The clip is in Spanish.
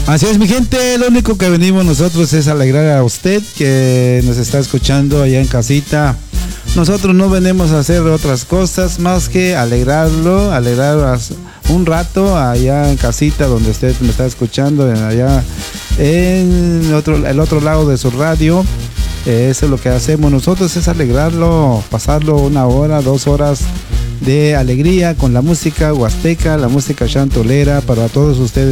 Así es, mi gente, lo único que venimos nosotros es alegrar a usted que nos está escuchando allá en casita. Nosotros no venimos a hacer otras cosas más que alegrar un rato allá en casita donde usted me está escuchando, allá en el otro lado de su radio. Eso es lo que hacemos nosotros, es alegrarlo, pasarlo 1 hora, 2 horas de alegría con la música huasteca, la música chantolera para todos ustedes.